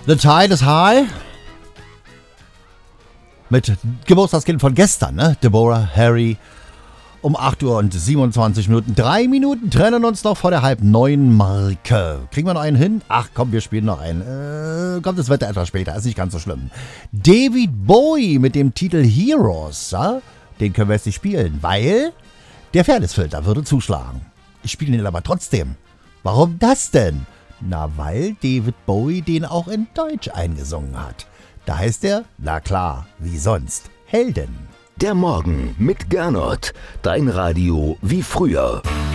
The Tide is High. Mit Geburtstagskind von gestern, ne? Deborah Harry. Um 8 Uhr und 27 Minuten. 3 Minuten trennen uns noch vor der 8:30 Marke. Kriegen wir noch einen hin? Ach komm, wir spielen noch einen. Kommt das Wetter etwas später, ist nicht ganz so schlimm. David Bowie mit dem Titel Heroes. Ja? Den können wir jetzt nicht spielen, weil der Fairnessfilter würde zuschlagen. Ich spiele ihn aber trotzdem. Warum das denn? Na, weil David Bowie den auch in Deutsch eingesungen hat. Da heißt er, na klar, wie sonst, Helden. Der Morgen mit Gernot. Dein Radio wie früher.